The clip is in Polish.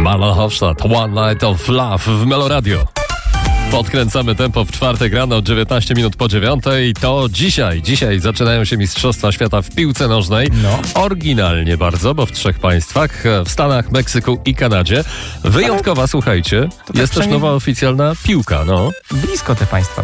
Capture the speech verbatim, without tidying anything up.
Marlon Hofstadt, One Night of Love w Meloradio. Podkręcamy tempo w czwartek rano, dziewiętnaście minut po dziewiątej. To dzisiaj, dzisiaj zaczynają się Mistrzostwa Świata w piłce nożnej. No. Oryginalnie bardzo, bo w trzech państwach, w Stanach, Meksyku i Kanadzie. Wyjątkowa, słuchajcie, tak jest też przynajmniej- nowa oficjalna piłka, no. Blisko te państwa